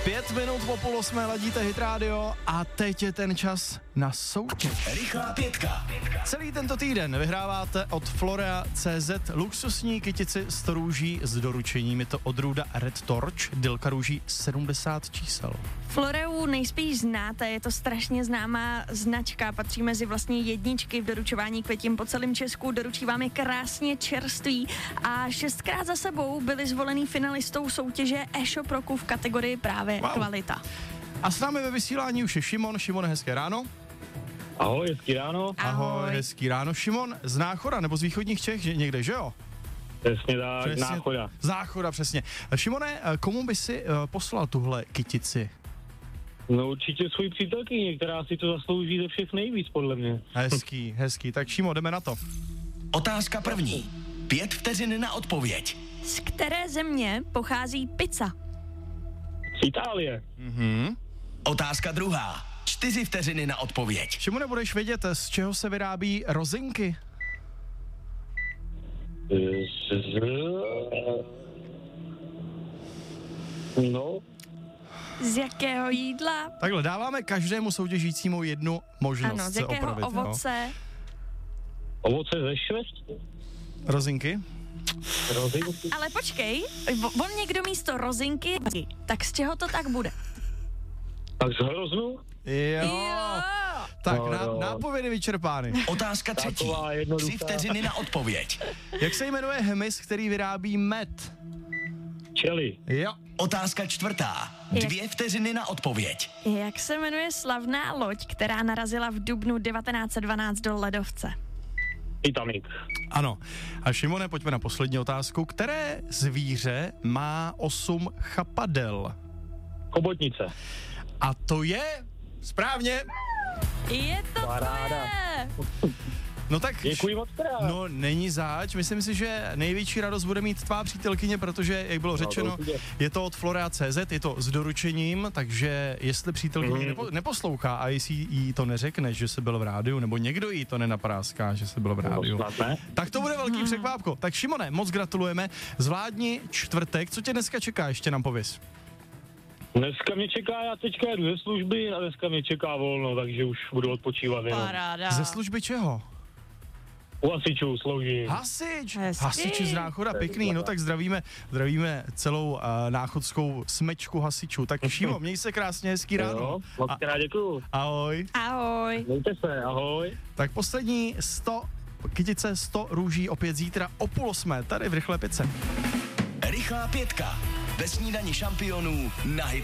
5 minut po 7:30 ladíte Hit Radio a teď je ten čas na soutěž. Rychlá pětka. Celý tento týden vyhráváte od Florea.cz luxusní kytici s růží s doručením. Je to odrůda Red Torch, délka růží 70 čísel. Floreu nejspíš znáte, je to strašně známá značka, patří mezi vlastně jedničky v doručování květin po celém Česku, doručí vám je krásně čerství a 6krát za sebou byli zvolený finalistou soutěže e-shop roku v kategorii právě kvalita. A s námi ve vysílání už je Šimon. Šimone, hezké ráno. Ahoj, hezký ráno. Ahoj, hezký ráno. Šimon z Náchoda, nebo z východních Čech, někde, že jo? Přesně tak, Náchoda. Z Náchoda, přesně. Šimone, komu by si poslal tuhle kytici? No určitě svůj přítelkyni, která si to zaslouží ze všech nejvíc, podle mě. Hezký. Tak Šimo, jdeme na to. Otázka první. 5 vteřin na odpověď. Z které země pochází pizza? Z Itálie. Otázka druhá. 4 vteřiny na odpověď. Šimone, budeš vědět, z čeho se vyrábí rozinky? No, Z jakého jídla? Takhle, dáváme každému soutěžícímu jednu možnost. Ano, z se jakého opravit, ovoce? ovoce ze Švec? Rozinky? Rozinky? Ale počkej, on někdo místo rozinky, tak z čeho to tak bude? Tak z hroznu? Jo. Tak, nápovědy vyčerpány. Otázka třetí. Taková jednoduchá. 3 vteřiny na odpověď. Jak se jmenuje hmyz, který vyrábí med? Čeli. Jo. Otázka čtvrtá. 2 vteřiny na odpověď. Jak se jmenuje slavná loď, která narazila v dubnu 1912 do ledovce? Titanic. Ano. A Šimone, pojďme na poslední otázku. Které zvíře má 8 chapadel? Chobotnice. A to je... Správně. Je to Paráda. tvoje! No tak... Děkuji moc krát. No, není zač. Myslím si, že největší radost bude mít tvá přítelkyně, protože, jak bylo řečeno, je to od Florea.cz, je to s doručením, takže jestli přítelkyně neposlouchá a jestli jí to neřekneš, že jsi byl v rádiu, nebo někdo jí to nenapráská, že jsi byl v rádiu, tak to bude velký překvápko. Tak Šimone, moc gratulujeme. Zvládni čtvrtek. Co tě dneska čeká? Ještě nám pověz. Dneska mě čeká, já teďka jedu ze služby a dneska mě čeká volno, takže už budu odpočívat jenom. Paráda. Ze služby čeho? U hasičů slouží. Hasič. Hezky. Hasiči z Náchoda, pěkný. No tak zdravíme celou náchodskou smečku hasičů. Tak Šimo, měj se krásně, hezký ráno. Jo, moc krát děkuju. Ahoj. Ahoj. Mějte se, ahoj. Tak poslední 100 kytice, 100 růží opět zítra o 7:30 tady v Rychlé pětce. Rychlá pětka. Ve snídani šampionů na Hit